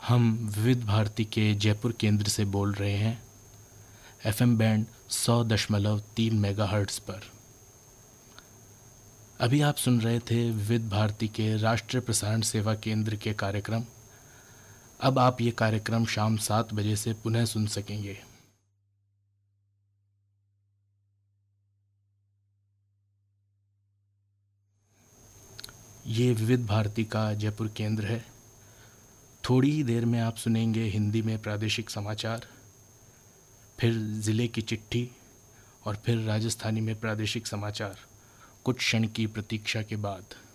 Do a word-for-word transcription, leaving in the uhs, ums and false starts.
हम विविध भारती के जयपुर केंद्र से बोल रहे हैं, एफएम बैंड सौ दशमलव तीन मेगाहर्ट्ज़ पर। अभी आप सुन रहे थे विविध भारती के राष्ट्रीय प्रसारण सेवा केंद्र के कार्यक्रम। अब आप ये कार्यक्रम शाम सात बजे से पुनः सुन सकेंगे। ये विविध भारती का जयपुर केंद्र है। थोड़ी ही देर में आप सुनेंगे हिंदी में प्रादेशिक समाचार, फिर ज़िले की चिट्ठी और फिर राजस्थानी में प्रादेशिक समाचार कुछ क्षण की प्रतीक्षा के बाद।